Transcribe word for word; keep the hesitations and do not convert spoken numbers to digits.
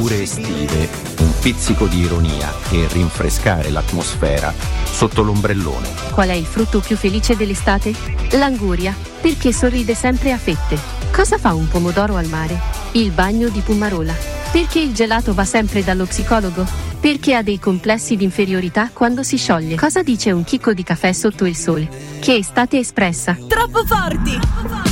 pure estive, un pizzico di ironia e rinfrescare l'atmosfera sotto l'ombrellone. Qual è il frutto più felice dell'estate? L'anguria, perché sorride sempre a fette. Cosa fa un pomodoro al mare? Il bagno di Pumarola. Perché il gelato va sempre dallo psicologo? Perché ha dei complessi di inferiorità quando si scioglie. Cosa dice un chicco di caffè sotto il sole? Che estate espressa. Troppo forti!